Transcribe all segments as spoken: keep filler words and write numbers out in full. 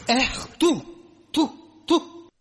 اخ تو تو تو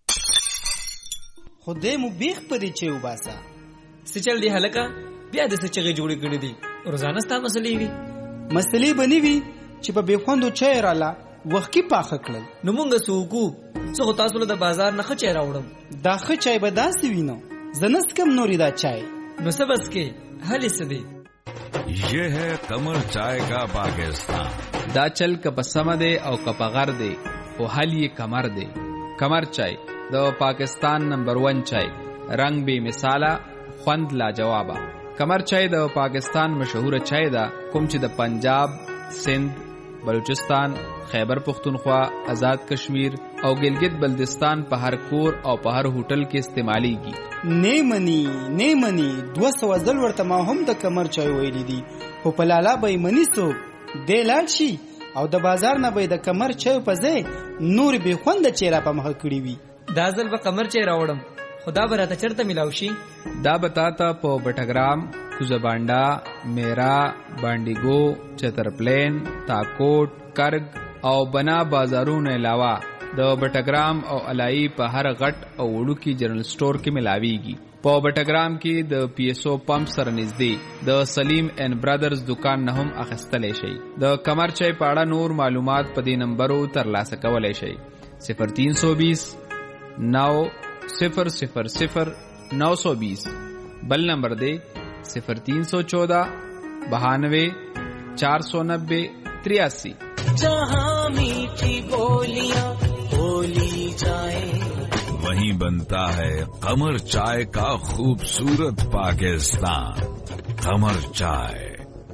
خدای مو بیخ پرې چې وباسا څه چل دی هلکه بیا د څه چغې جوړې کړې دي روزانه ستا مسلې وي مسلې بنی وي چې په بېخوندو چای راله وخت کې پاخه کړل نو مونږ څه وکړو څه خو تاسو له د بازار نه ښه چای راوړم دا ښه چای به داسې وي نو زه نه څکم نورې دا چای نو څه بس کې هلې څه دی یہ ہے قمر چائے کا پاکستان دا چل کپ سم دے او کپ غر دے او حل یہ کمر دے کمر چائے دا پاکستان نمبر ون چائے رنگ بے مثالا خوند لا جوابا کمر چائے دا پاکستان مشہور چائے دا کوم چې د پنجاب سندھ بلوچستان خیبر پختونخوا آزاد کشمیر او گلگت بلدستان په هر کور او په هر هوټل کې استعمالیږي نه منی نه منی دو سو ځل ورته ما هم د کمر چای ویلې دي خو په لالا به منی سو د لاړ شي او د بازار نه به د کمر چای په ځای نور به خوند چیرې په مخ کړی وي دا ځل به کمر چای راوړم خدا به راته چرته ملاو شي دا بتاتا په بټګرام کوزبانډا میرا بانډیګو چترپلین تاکوټ کرگ او بنا بازارونو علاوه د بټګرام او علای په هر غټ او وړوکی جنرال سٹور کې ملاويږي په بټګرام کې د پی ایس او پمپ سره نږدې د سلیم اینڈ برادرز دکان نه هم اخیستلی شي د کمر چای په اړه نور معلومات په دې نمبرو ترلاسه کولی شي صفر تین سو بیس نو صفر صفر صفر نو سو بیس بل نمبر دے صفر تین سو چودہ بہانوے چار سو نبے تریاسی جہاں میٹھی بولیاں بولی جائے وہیں بنتا ہے قمر چائے کا خوبصورت پاکستان قمر چائے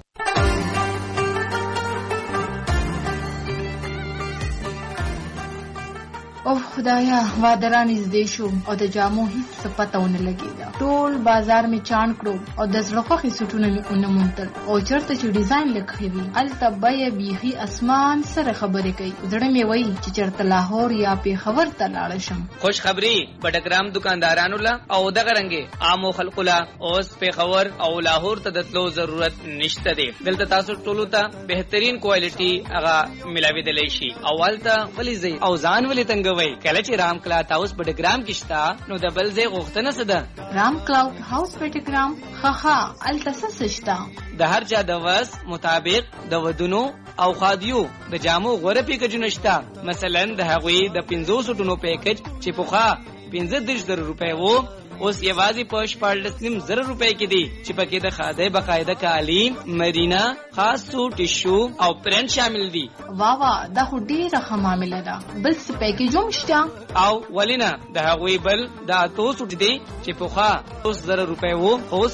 او خدایا وادران نږدې شو او د جامو هیڅ څه پته ونه لګېده ټول بازار مې چاڼ کړو او د زړه خوښې سوټونه مې ونه موندل او چېرته چې ډیزاین لږ وي هلته بیه بیخي اسمان سره خبرې کوي زړه مې وایي چې چېرته لاهور یا پېښور ته لاړه شم خوش خبري بټګرام دکاندارانو له او دغه رنګې عامو خلکو له اوس پېښور او لاهور ته د تلو ضرورت نشته دی دلته تاسو ټولو ته بهترین کوالټي هغه ملاوېدلی شي او هلته ولې ځئ او ځان ولې تنګ وای کله چې رام کلاوډ هاوس بټګرام کې شته نو د بل ځای غوښتنه څه ده رام کلاوډ هاوس بټګرام ها ها الته څه شته د هر چا د وس مطابق د ودونو او خادیو د جامو غوره پیکجونه شته مثلا د هغوی د پنځوس ټونو پیکج چې پخوا پنځه دېرش زره روپۍ وو اوس یوازې په شپاړلس نیم زره روپۍ کې دي چې پکې د خادۍ باقاعده کالي مرینا خاص سوټ ټیشو او پرنټ شامل دي وا وا دا خو ډېره ښه معامله ده بل څه پیکیج هم شته او ولې نه د هغوی بل د اتو سوټ دي چې پخوا اوس زره روپۍ وو اوس